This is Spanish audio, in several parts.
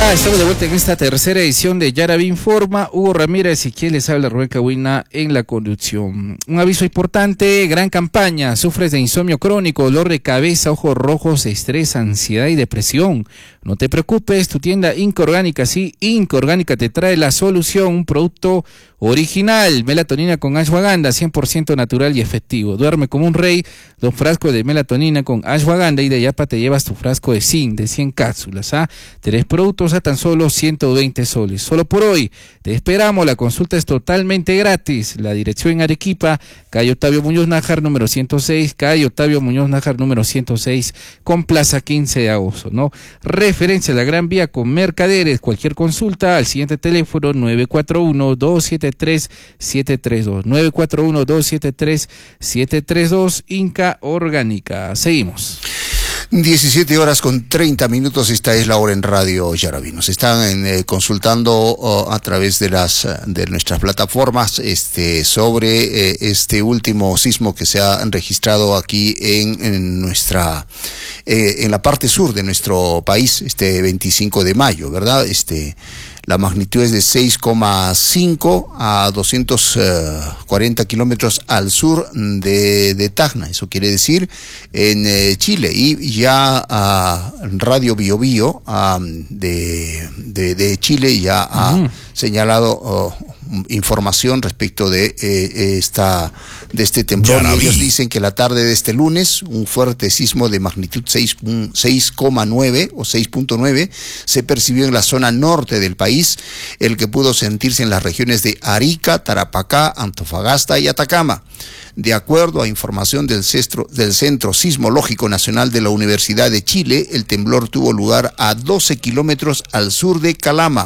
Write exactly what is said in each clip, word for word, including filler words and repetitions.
Ah, estamos de vuelta en esta tercera edición de Yaraví Informa. Hugo Ramírez y quien les habla, Rubén Cahuina, en la conducción. Un aviso importante, gran campaña. Sufres de insomnio crónico, dolor de cabeza, ojos rojos, estrés, ansiedad y depresión. No te preocupes, tu tienda Inca Orgánica, sí, Inca Orgánica te trae la solución, un producto original, melatonina con ashwagandha, cien por ciento natural y efectivo. Duerme como un rey, dos frascos de melatonina con ashwagandha y de Yapa te llevas tu frasco de zinc de cien cápsulas, ¿ah? Tres productos a tan solo ciento veinte soles. Solo por hoy, te esperamos, la consulta es totalmente gratis. La dirección en Arequipa, calle Octavio Muñoz Nájar, número ciento seis, calle Octavio Muñoz Nájar, número ciento seis, con Plaza quince de agosto, ¿no? Referencia a la Gran Vía con Mercaderes. Cualquier consulta al siguiente teléfono nueve cuatro uno, dos siete tres, siete tres dos, nueve cuatro uno, dos siete tres, siete tres dos, Inca Orgánica. Seguimos. diecisiete horas con treinta minutos, esta es la hora en Radio Yaraví. Nos están eh, consultando uh, a través de las de nuestras plataformas este sobre eh, este último sismo que se ha registrado aquí en, en nuestra eh, en la parte sur de nuestro país, este veinticinco de mayo, ¿verdad? Este La magnitud es de seis coma cinco a doscientos cuarenta kilómetros al sur de, de Tacna, eso quiere decir en eh, Chile. Y ya uh, Radio Bio Bio uh, de, de, de Chile ya ha uh-huh. señalado uh, información respecto de eh, esta de este temblor. Y ellos dicen que la tarde de este lunes un fuerte sismo de magnitud seis coma nueve o seis punto nueve se percibió en la zona norte del país, el que pudo sentirse en las regiones de Arica, Tarapacá, Antofagasta y Atacama. De acuerdo a información del Centro, del Centro Sismológico Nacional de la Universidad de Chile, el temblor tuvo lugar a doce kilómetros al sur de Calama.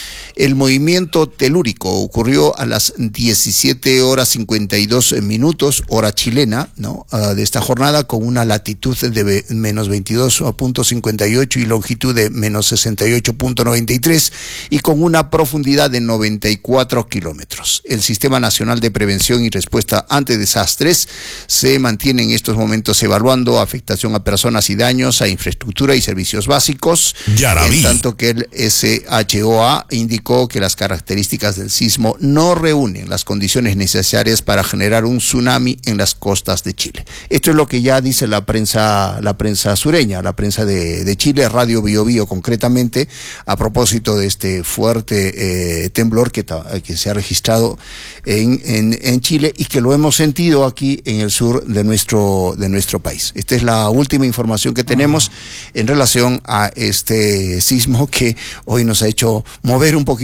El movimiento telúrico ocurrió a las diecisiete horas cincuenta y dos minutos, hora chilena, ¿no? Uh, de esta jornada, con una latitud de menos veintidós punto cincuenta y ocho y longitud de menos sesenta y ocho punto noventa y tres y con una profundidad de noventa y cuatro kilómetros. El Sistema Nacional de Prevención y Respuesta ante Desastres se mantiene en estos momentos evaluando afectación a personas y daños a infraestructura y servicios básicos, en tanto que el S H O A indicó que las características del sismo no reúnen las condiciones necesarias para generar un tsunami en las costas de Chile. Esto es lo que ya dice la prensa, la prensa sureña, la prensa de, de Chile, Radio Bio Bio concretamente, a propósito de este fuerte eh, temblor que, que se ha registrado en, en, en Chile y que lo hemos sentido aquí en el sur de nuestro, de nuestro país. Esta es la última información que tenemos en relación a este sismo que hoy nos ha hecho mover un poco